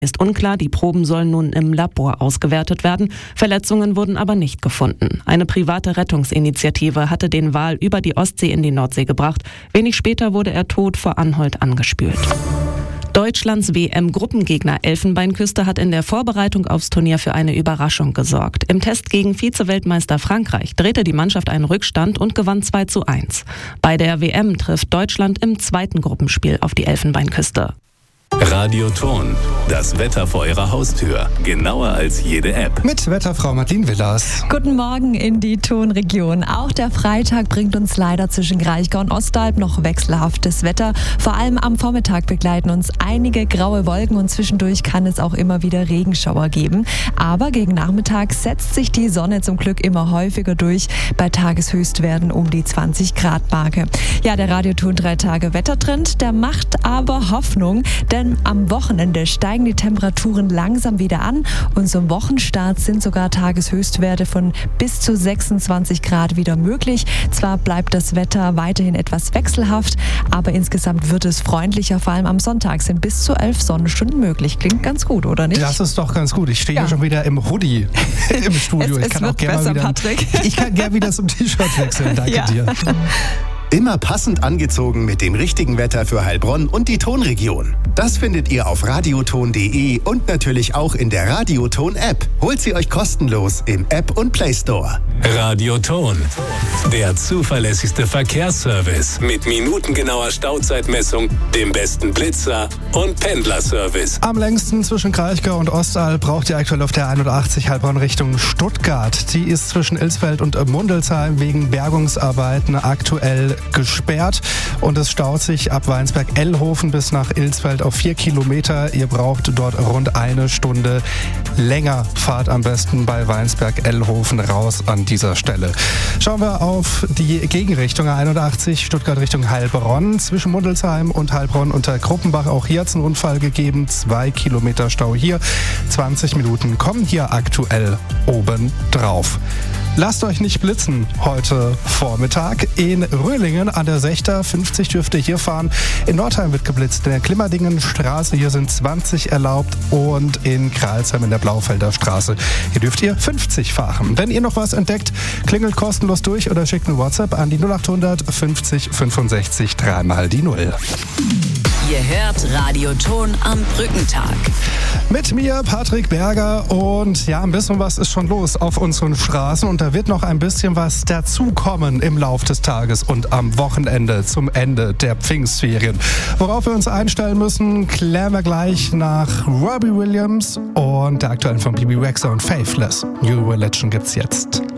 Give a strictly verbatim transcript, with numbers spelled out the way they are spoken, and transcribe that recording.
Ist unklar, die Proben sollen nun im Labor ausgewertet werden. Verletzungen wurden aber nicht gefunden. Eine private Rettungsinitiative hatte den Wal über die Ostsee in die Nordsee gebracht. Wenig später wurde er tot vor Anholt angespült. Deutschlands W M-Gruppengegner Elfenbeinküste hat in der Vorbereitung aufs Turnier für eine Überraschung gesorgt. Im Test gegen Vize-Weltmeister Frankreich drehte die Mannschaft einen Rückstand und gewann zwei zu eins. Bei der W M trifft Deutschland im zweiten Gruppenspiel auf die Elfenbeinküste. Radio Ton, das Wetter vor Ihrer Haustür. Genauer als jede App. Mit Wetterfrau Martin Willers. Guten Morgen in die Tonregion. Auch der Freitag bringt uns leider zwischen Kraichgau und Ostalb noch wechselhaftes Wetter. Vor allem am Vormittag begleiten uns einige graue Wolken und zwischendurch kann es auch immer wieder Regenschauer geben. Aber gegen Nachmittag setzt sich die Sonne zum Glück immer häufiger durch. Bei Tageshöchstwerten um die zwanzig Grad Marke. Ja, der Radioton drei Tage Wettertrend, der macht aber Hoffnung, denn am Wochenende steigen die Temperaturen langsam wieder an und zum Wochenstart sind sogar Tageshöchstwerte von bis zu sechsundzwanzig Grad wieder möglich. Zwar bleibt das Wetter weiterhin etwas wechselhaft, aber insgesamt wird es freundlicher. Vor allem am Sonntag sind bis zu elf Sonnenstunden möglich. Klingt ganz gut, oder nicht? Das ist doch ganz gut. Ich stehe ja. hier schon wieder im Hoodie im Studio. Es, ich kann es auch gerne besser, wieder, Patrick. Ich kann gerne wieder zum T-Shirt wechseln. Danke ja. dir. Immer passend angezogen mit dem richtigen Wetter für Heilbronn und die Tonregion. Das findet ihr auf radioton punkt de und natürlich auch in der Radioton-App. Holt sie euch kostenlos im App und Play Store. Radioton, der zuverlässigste Verkehrsservice mit minutengenauer Stauzeitmessung, dem besten Blitzer und Pendlerservice. Am längsten zwischen Kraichgau und Ostalb braucht ihr aktuell auf der einundachtzig Heilbronn Richtung Stuttgart. Die ist zwischen Ilsfeld und Mundelsheim wegen Bergungsarbeiten aktuell gesperrt und es staut sich ab Weinsberg-Ellhofen bis nach Ilsfeld auf vier Kilometer. Ihr braucht dort rund eine Stunde länger. Fahrt am besten bei Weinsberg-Ellhofen raus an dieser Stelle. Schauen wir auf die Gegenrichtung einundachtzig Stuttgart Richtung Heilbronn. Zwischen Mundelsheim und Heilbronn unter Gruppenbach. Auch hier hat es einen Unfall gegeben. Zwei Kilometer Stau hier. zwanzig Minuten kommen hier aktuell oben drauf. Lasst euch nicht blitzen heute Vormittag. In Röhlingen an der Sechter fünfzig dürft ihr hier fahren. In Nordheim wird geblitzt. In der Klimmerdingenstraße hier sind zwanzig erlaubt und in Kralsheim in der Blaufelder Straße hier dürft ihr fünfzig fahren. Wenn ihr noch was entdeckt, klingelt kostenlos durch oder schickt eine WhatsApp an die null achthundert fünfzig fünfundsechzig dreimal die Null. Ihr hört Radioton am Brückentag. Mit mir, Patrick Berger, und ja, ein bisschen was ist schon los auf unseren Straßen und da wird noch ein bisschen was dazukommen im Lauf des Tages und am Wochenende zum Ende der Pfingstferien. Worauf wir uns einstellen müssen, klären wir gleich nach Robbie Williams und der aktuellen von B B Rexha und Faithless. New Religion gibt's jetzt.